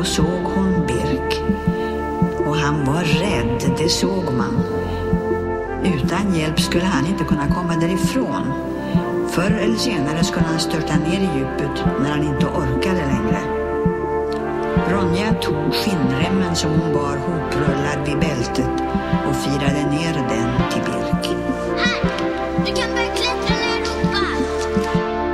då såg hon Birk. Och han var rädd, det såg man. Utan hjälp skulle han inte kunna komma därifrån. Förr eller senare skulle han störta ner i djupet när han inte orkade längre. Ronja tog skinnremmen som hon bar hoprullad vid bältet